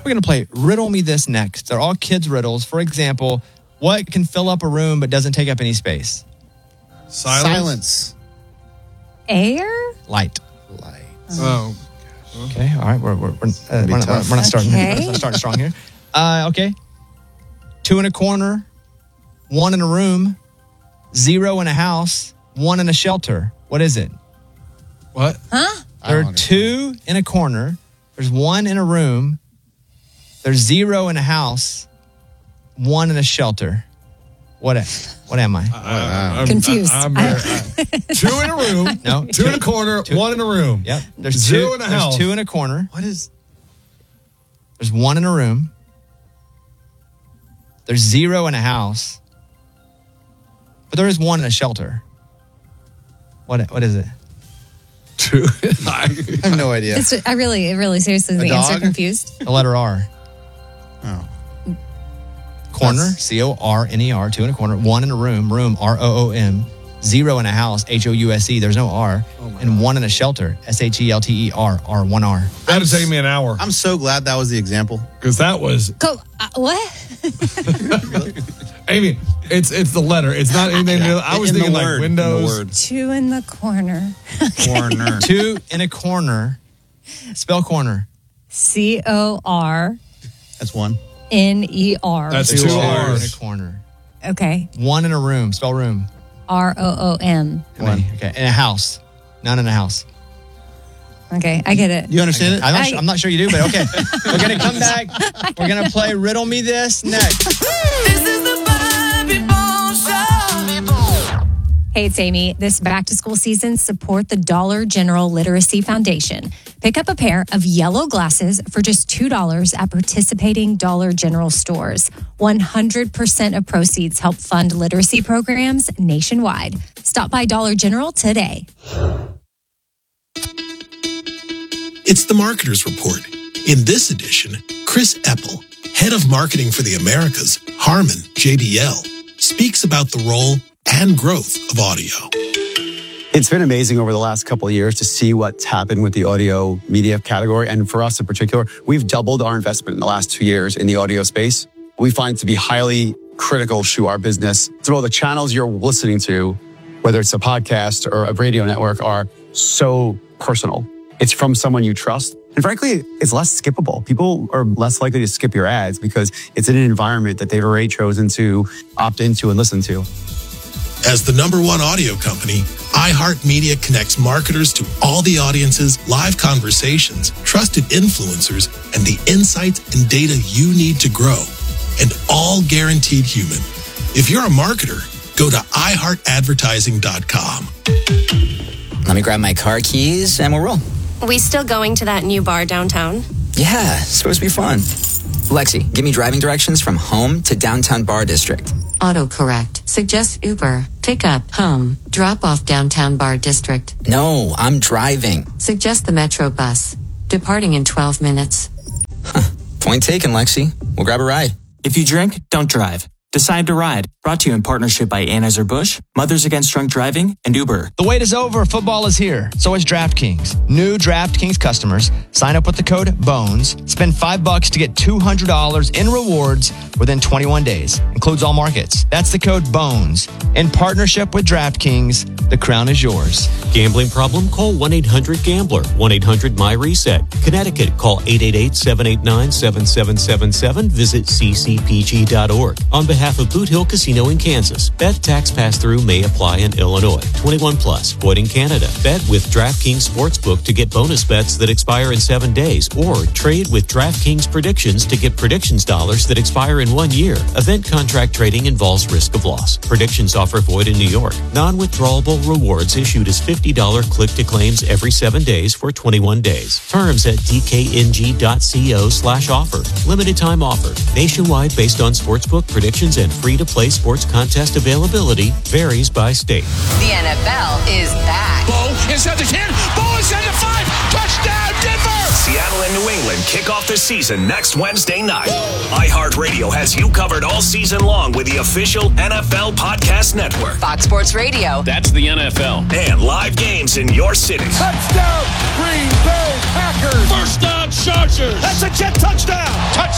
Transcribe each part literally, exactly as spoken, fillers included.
we're going to play Riddle Me This next. They're all kids' riddles. For example, what can fill up a room but doesn't take up any space? Silence. Silence. Air? Light. Light. Oh. Okay, all right. We're, we're, we're, uh, we're, not, we're not starting Okay. we're not starting strong here. Uh, okay. Two in a corner, one in a room, zero in a house, one in a shelter. What is it? What? Huh? There are two in a corner. There's one in a room. There's zero in a house, one in a shelter. What? What am I? I, I'm, Confused. I, I'm, I, two in a room. No. Two, in a corner. two. One in a room. Yep. There's Zero two in a there's house. two in a corner. What is... There's one in a room. There's zero in a house. But there is one in a shelter. What? What is it? Two. I, I have no idea. It's, I really, really seriously, A the answer dog? confused. The letter R. Oh. Corner, That's- C O R N E R, two in a corner, one in a room, room, R O O M, zero in a house, H O U S E, there's no R, and one in a shelter, S H E L T E R, R, one R. that'd take me an hour. I'm so glad that was the example. Because that was, Go. Uh, what? Amy, it's it's the letter. It's not anything. Yeah. I was In the thinking word, like in the Windows. word. Two in the corner. Corner. Two in a corner, spell corner. C O R That's one. N E R. That's There's two two in R's. a corner. Okay. One in a room, spell room. R O O M. One. Okay, in a house, none in a house. Okay, I get it. You understand it? I'm not, I- sure, I'm not sure you do, but okay. We're going to come back. We're going to play Riddle Me This next. This is the Bobby Bones Show. Hey, it's Amy. This back to school season, support the Dollar General Literacy Foundation. Pick up a pair of yellow glasses for just two dollars at participating Dollar General stores. one hundred percent of proceeds help fund literacy programs nationwide. Stop by Dollar General today. It's the Marketer's Report. In this edition, Chris Eppel, head of marketing for the Americas, Harman, J B L, speaks about the role and growth of audio. It's been amazing over the last couple of years to see what's happened with the audio media category. And for us in particular, we've doubled our investment in the last two years in the audio space. We find it to be highly critical to our business. So the channels you're listening to, whether it's a podcast or a radio network, are so personal. It's from someone you trust. And frankly, it's less skippable. People are less likely to skip your ads because it's in an environment that they've already chosen to opt into and listen to. As the number one audio company, iHeartMedia connects marketers to all the audiences, live conversations, trusted influencers, and the insights and data you need to grow. And all guaranteed human. If you're a marketer, go to i heart advertising dot com. Let me grab my car keys and we'll roll. We still going to that new bar downtown? Yeah, it's supposed to be fun. Lexi, give me driving directions from home to downtown Bar District. Autocorrect. Suggest Uber. Pick up, home. Drop off downtown Bar District. No, I'm driving. Suggest the Metro bus. Departing in twelve minutes. Huh. Point taken, Lexi. We'll grab a ride. If you drink, don't drive. Decide to Ride. Brought to you in partnership by Anheuser-Busch, Mothers Against Drunk Driving, and Uber. The wait is over. Football is here. So is DraftKings. New DraftKings customers sign up with the code BONES. Spend five bucks to get two hundred dollars in rewards within twenty-one days. Includes all markets. That's the code BONES. In partnership with DraftKings, the crown is yours. Gambling problem? Call one eight hundred gambler. one eight hundred my reset. Connecticut, call eight eight eight, seven eight nine, seven seven seven seven. Visit c c p g dot org. On behalf of Boot Hill Casino in Kansas, bet tax pass-through may apply in Illinois. twenty-one plus, void in Canada. Bet with DraftKings Sportsbook to get bonus bets that expire in seven days, or trade with DraftKings Predictions to get predictions dollars that expire in one year. Event contract trading involves risk of loss. Predictions offer void in New York. Non-withdrawable rewards issued as fifty dollars click-to-claims every seven days for twenty-one days. Terms at d k n g dot co slash offer. Limited time offer. Nationwide based on sportsbook predictions and free-to-play sports contest availability varies by state. The N F L is back. Bo inside the ten. Bo inside the five. Touchdown, Denver! Seattle and New England kick off the season next Wednesday night. iHeartRadio has you covered all season long with the official N F L Podcast Network. Fox Sports Radio. That's the N F L. And live games in your city. Touchdown, Green Bay Packers. First down, Chargers. That's a jet touchdown. Touchdown.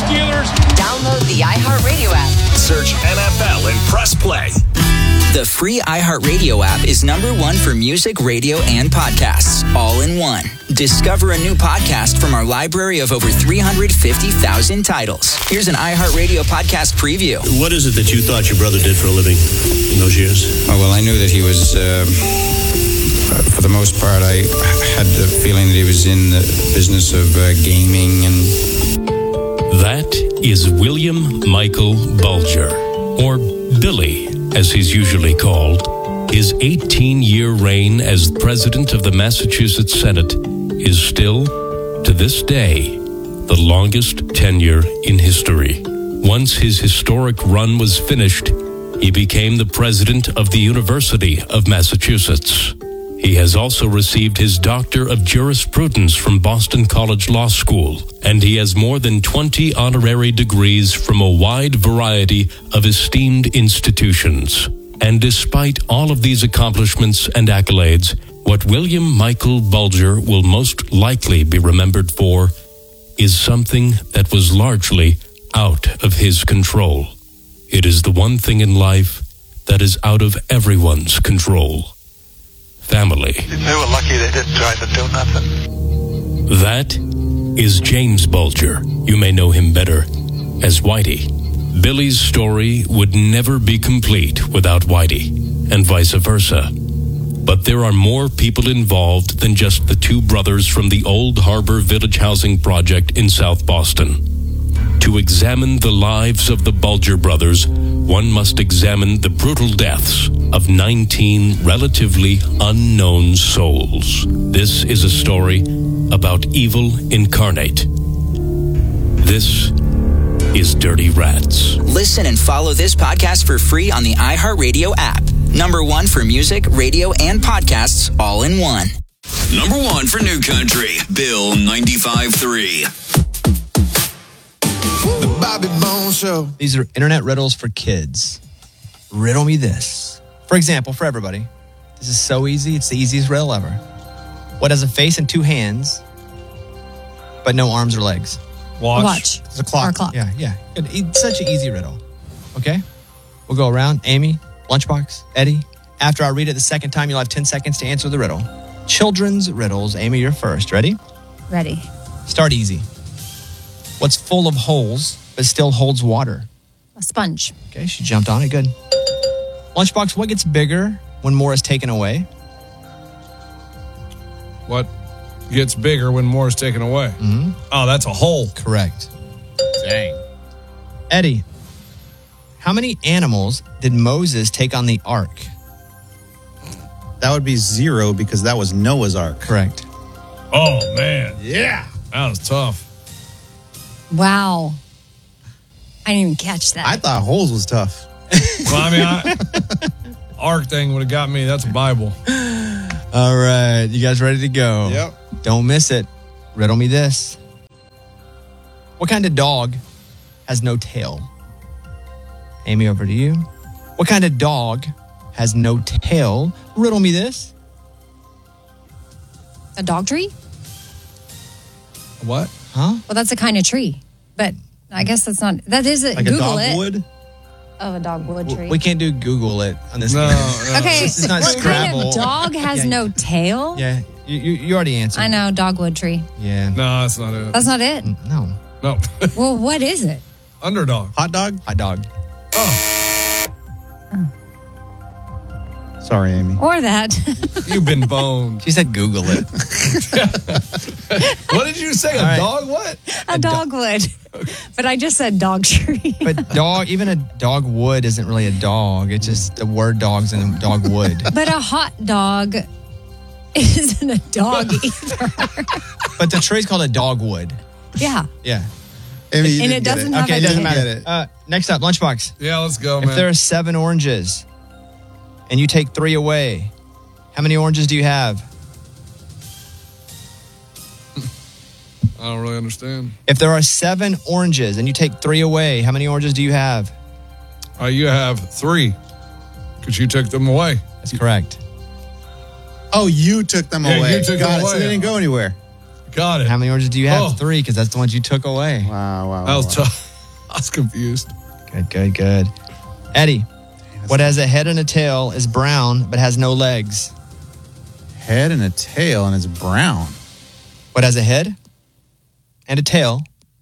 Steelers. Download the iHeartRadio app. Search N F L and press play. The free iHeartRadio app is number one for music, radio, and podcasts, all in one. Discover a new podcast from our library of over three hundred fifty thousand titles. Here's an iHeartRadio podcast preview. What is it that you thought your brother did for a living in those years? Oh, well, I knew that he was, um, for the most part, I had the feeling that he was in the business of uh, gaming and... That is William Michael Bulger, or Billy, as he's usually called. His eighteen-year reign as president of the Massachusetts Senate is still, to this day, the longest tenure in history. Once his historic run was finished, he became the president of the University of Massachusetts. He has also received his Doctor of Jurisprudence from Boston College Law School, and he has more than twenty honorary degrees from a wide variety of esteemed institutions. And despite all of these accomplishments and accolades, what William Michael Bulger will most likely be remembered for is something that was largely out of his control. It is the one thing in life that is out of everyone's control. Family. They were lucky they didn't try to do nothing. That is James Bulger. You may know him better as Whitey. Billy's story would never be complete without Whitey, and vice versa. But there are more people involved than just the two brothers from the Old Harbor Village Housing Project in South Boston. To examine the lives of the Bulger brothers, one must examine the brutal deaths of nineteen relatively unknown souls. This is a story about evil incarnate. This is Dirty Rats. Listen and follow this podcast for free on the iHeartRadio app. Number one for music, radio, and podcasts, all in one. Number one for New Country, Bill ninety-five point three. The Bobby Bones Show. These are internet riddles for kids. Riddle me this. For example, for everybody, this is so easy. It's the easiest riddle ever. What has a face and two hands, but no arms or legs? Watch. Watch. It's a clock. Or a clock. Yeah, yeah. Good. It's such an easy riddle. Okay? We'll go around. Amy, Lunchbox, Eddie. After I read it the second time, you'll have ten seconds to answer the riddle. Children's riddles. Amy, you're first. Ready? Ready. Start easy. What's full of holes but still holds water? A sponge. Okay, she jumped on it. Good. Lunchbox, what gets bigger when more is taken away? What gets bigger when more is taken away? Mm-hmm. Oh, that's a hole. Correct. Dang. Eddie, how many animals did Moses take on the ark? That would be zero because that was Noah's Ark. Correct. Oh, man. Yeah. That was tough. Wow. I didn't even catch that. I thought holes was tough. Well, I mean, I, ark thing would have got me. That's a Bible. All right. You guys ready to go? Yep. Don't miss it. Riddle me this. What kind of dog has no tail? Amy, over to you. What kind of dog has no tail? Riddle me this. A dog tree? What? Huh? Well, that's a kind of tree. But I guess that's not. That is it. Like Google a it. dogwood? Oh, a dogwood tree. We can't do Google it on this. No, game. no. Okay. This is not what Scrabble. kind of dog has Yeah, no tail? Yeah, you, you, you already answered. I know, dogwood tree. Yeah. No, that's not it. That's not it. No. No. Well, what is it? Underdog. Hot dog? Hot dog. Sorry, Amy. Or that. You've been boned. She said Google it. What did you say? A right. dog? What? A dogwood. But I just said dog tree. But dog, even a dogwood isn't really a dog. It's just the word dog's in dogwood. But a hot dog isn't a dog either. But the tree's called a dogwood. Yeah. Yeah. Amy, you And didn't it get doesn't it. have Okay, a it doesn't tail. matter. Get it. Uh, next up, Lunchbox. Yeah, let's go, man. If there are seven oranges and you take three away, how many oranges do you have? I don't really understand. If there are seven oranges and you take three away, how many oranges do you have? Uh, you have three because you took them away. That's correct. Oh, you took them Yeah, away. you took Got them it. away. So they didn't go anywhere. Got it. How many oranges do you have? Oh. Three, because that's the ones you took away. Wow, wow. That was wow. tough. I was confused. Good, good, good. Eddie, what has a head and a tail is brown but has no legs? Head and a tail, and it's brown. What has a head and a tail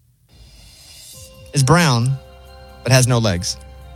is brown but has no legs?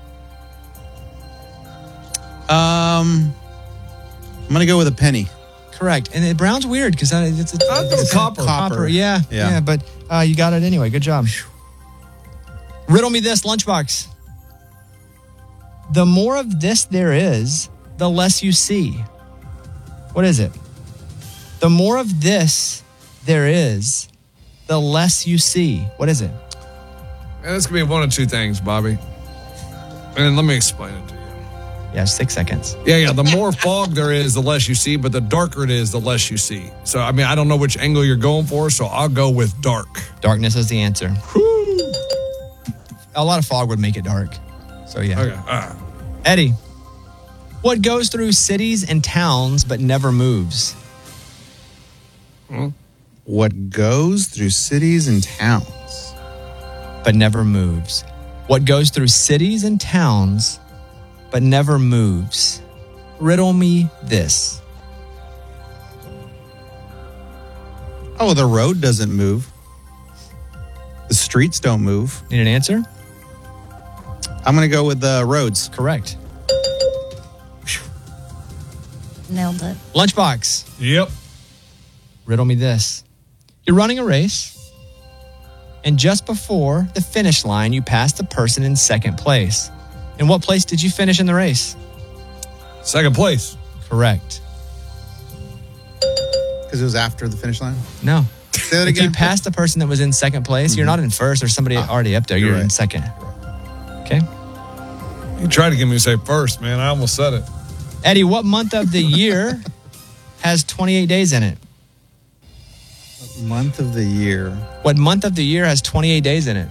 Um, I'm gonna go with a penny. Correct. And the brown's weird because it's, it's, it's copper. Copper, yeah, yeah. Yeah. but uh, you got it anyway. Good job. Riddle me this, Lunchbox. The more of this there is, the less you see. What is it? The more of this there is, the less you see. What is it? Man, this could be one of two things, Bobby. And let me explain it to you. Yeah, six seconds. Yeah, yeah. The more fog there is, the less you see, but the darker it is, the less you see. So, I mean, I don't know which angle you're going for, so I'll go with dark. Darkness is the answer. A lot of fog would make it dark. So, yeah. Okay. All right. Eddie, what goes through cities and towns but never moves? Hmm? What goes through cities and towns but never moves? What goes through cities and towns but never moves? Riddle me this. Oh, the road doesn't move. The streets don't move. Need an answer? I'm going to go with the roads. Correct. Nailed it. Lunchbox, Yep. riddle me this. You're running a race, and just before the finish line, you pass the person in second place. In what place did you finish in the race? Second place. Correct. Because it was after the finish line? No. Say that If you again. pass the person that was in second place, Mm-hmm. you're not in first. There's somebody Ah, already up there. you're You're in right. second. Okay. You tried to get me to say first, man. I almost said it. Eddie, what month of the year has twenty-eight days in it? Month of the year. What month of the year has twenty-eight days in it?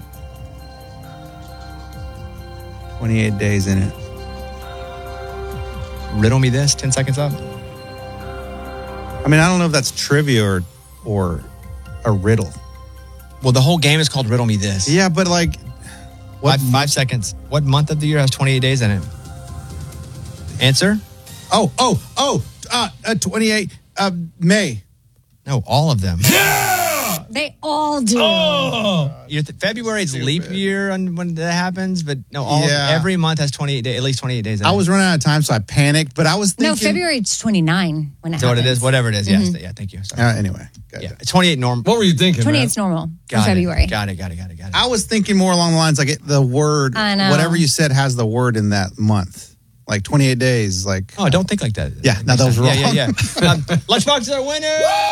twenty-eight days in it. Riddle me this. ten seconds up. I mean, I don't know if that's trivia or or a riddle. Well, the whole game is called Riddle Me This. Yeah, but like, what? Five, five seconds. What month of the year has twenty-eight days in it? Answer? Oh, oh, oh, uh, uh, twenty-eight, uh, May. No, all of them. They all do. Oh. You're th- February is leap year on, when that happens, but no, all Yeah. every month has twenty-eight days, at least twenty-eight days in I it. was running out of time, so I panicked, but I was thinking. No, February is twenty-nine when it Is that what happens. it is? Whatever it is. Yes. Mhm. Yeah, thank you. Sorry. Uh, anyway, gotcha. Yeah, it's twenty-eight normal. What were you thinking, twenty-eight man? is normal for Got February. it. Got it. Got it. Got it. Got it. I was thinking more along the lines like it, the word, I know. whatever you said has the word in that month. Like twenty-eight days, like. Oh, don't think like that. Yeah, no, that was wrong. Yeah, yeah, yeah. um, Lunchbox is our winner.